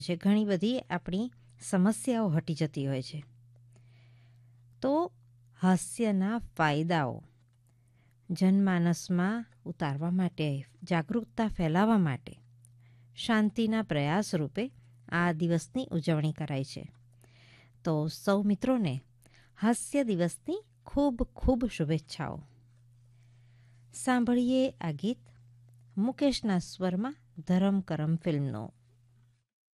છે, ઘણી બધી આપણી સમસ્યાઓ હટી જતી હોય છે. તો હાસ્યના ફાયદાઓ જનમાનસમાં ઉતારવા માટે, જાગૃતતા ફેલાવવા માટે, શાંતિના પ્રયાસ રૂપે આ દિવસની ઉજવણી કરાય છે. તો સૌ મિત્રોને હાસ્ય દિવસની ખૂબ ખૂબ શુભેચ્છાઓ. સાંભળીએ આ ગીત મુકેશના સ્વરમાં ધરમ કરમ ફિલ્મનો.